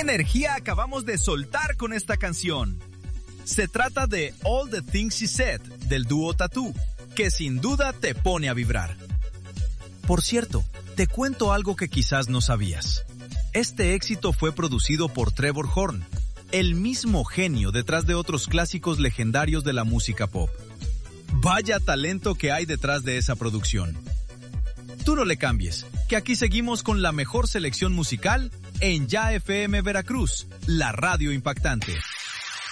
energía acabamos de soltar con esta canción? Se trata de All the Things She Said, del dúo Tattoo, que sin duda te pone a vibrar. Por cierto, te cuento algo que quizás no sabías. Este éxito fue producido por Trevor Horn, el mismo genio detrás de otros clásicos legendarios de la música pop. Vaya talento que hay detrás de esa producción. Tú no le cambies, que aquí seguimos con la mejor selección musical en Ya FM Veracruz, la radio impactante.